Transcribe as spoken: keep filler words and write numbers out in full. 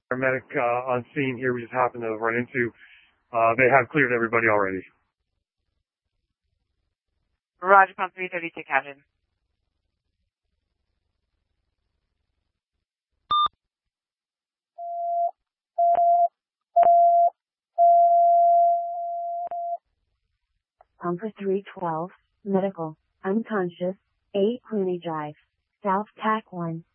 Paramedic uh, on scene here we just happened to run into. Uh, they have cleared everybody already. Roger, pump three thirty-two, Captain. Pumper three twelve, medical, unconscious, eight Queenie Drive, South Tack one.